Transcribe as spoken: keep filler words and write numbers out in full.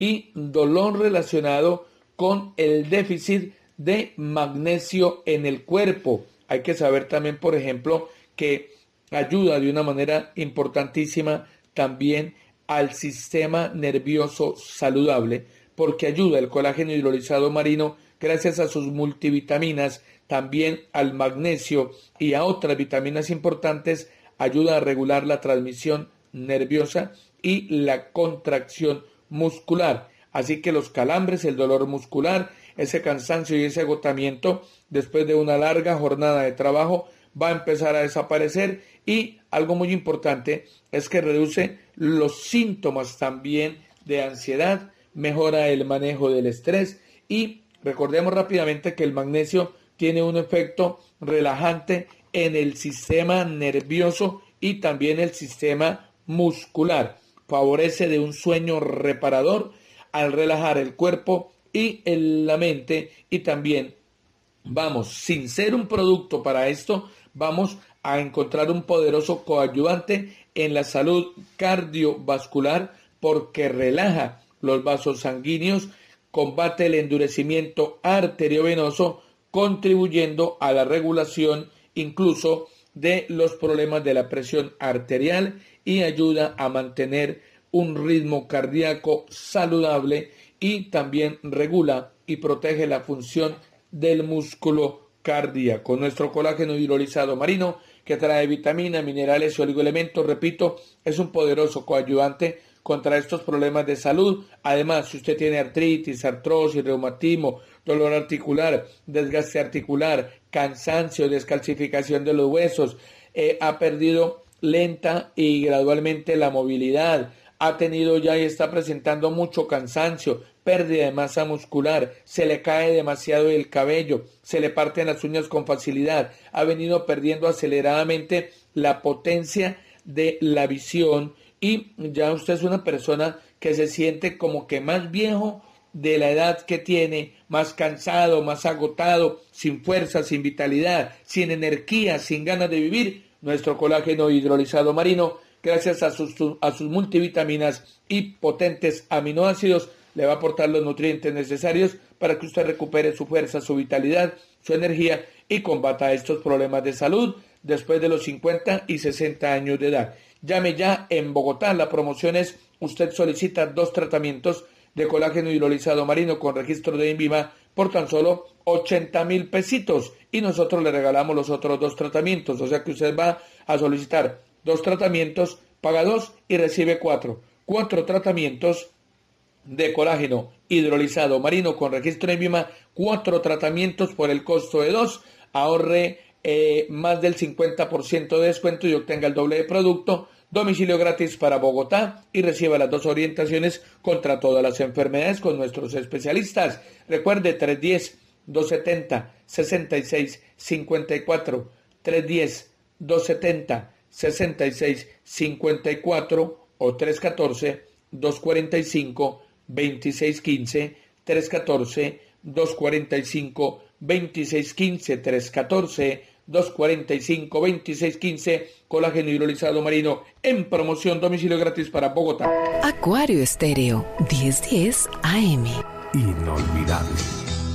y dolor relacionado con el déficit de magnesio en el cuerpo. Hay que saber también, por ejemplo, que ayuda de una manera importantísima también al sistema nervioso saludable, porque ayuda el colágeno hidrolizado marino, gracias a sus multivitaminas, también al magnesio y a otras vitaminas importantes, ayuda a regular la transmisión nerviosa y la contracción muscular. Así que los calambres, el dolor muscular, ese cansancio y ese agotamiento después de una larga jornada de trabajo va a empezar a desaparecer, y algo muy importante es que reduce los síntomas también de ansiedad, mejora el manejo del estrés, y recordemos rápidamente que el magnesio tiene un efecto relajante en el sistema nervioso y también el sistema muscular. Favorece de un sueño reparador al relajar el cuerpo y el, la mente, y también vamos, sin ser un producto para esto, vamos a encontrar un poderoso coadyuvante en la salud cardiovascular, porque relaja los vasos sanguíneos, combate el endurecimiento arteriovenoso, contribuyendo a la regulación incluso de los problemas de la presión arterial, y ayuda a mantener un ritmo cardíaco saludable, y también regula y protege la función del músculo cardíaco. Nuestro colágeno hidrolizado marino, que trae vitaminas, minerales y oligoelementos, repito, es un poderoso coadyuvante contra estos problemas de salud. Además, si usted tiene artritis, artrosis, reumatismo, dolor articular, desgaste articular, cansancio, descalcificación de los huesos, eh, ha perdido lenta y gradualmente la movilidad, ha tenido ya y está presentando mucho cansancio, pérdida de masa muscular, se le cae demasiado el cabello, se le parten las uñas con facilidad, ha venido perdiendo aceleradamente la potencia de la visión, y ya usted es una persona que se siente como que más viejo de la edad que tiene, más cansado, más agotado, sin fuerza, sin vitalidad, sin energía, sin ganas de vivir. Nuestro colágeno hidrolizado marino, gracias a sus, a sus multivitaminas y potentes aminoácidos, le va a aportar los nutrientes necesarios para que usted recupere su fuerza, su vitalidad, su energía, y combata estos problemas de salud después de los cincuenta y sesenta años de edad. Llame ya en Bogotá. La promoción es: usted solicita dos tratamientos de colágeno hidrolizado marino con registro de INVIMA por tan solo ochenta mil pesitos, y nosotros le regalamos los otros dos tratamientos. O sea que usted va a solicitar dos tratamientos, paga dos y recibe cuatro. Cuatro tratamientos de colágeno hidrolizado marino con registro INVIMA, cuatro tratamientos por el costo de dos. Ahorre eh, más del cincuenta por ciento de descuento y obtenga el doble de producto. Domicilio gratis para Bogotá, y reciba las dos orientaciones contra todas las enfermedades con nuestros especialistas. Recuerde, tres uno cero, dos siete cero, seis seis cinco cuatro, tres uno cero, dos siete cero, seis seis cinco cuatro o tres uno cuatro, dos cuatro cinco, dos seis uno cinco, tres uno cuatro, dos cuatro cinco, dos seis uno cinco, tres uno cuatro, dos cuatro cinco, dos seis uno cinco, colágeno hidrolizado marino en promoción, domicilio gratis para Bogotá. Acuario Estéreo, diez diez A M. Inolvidable.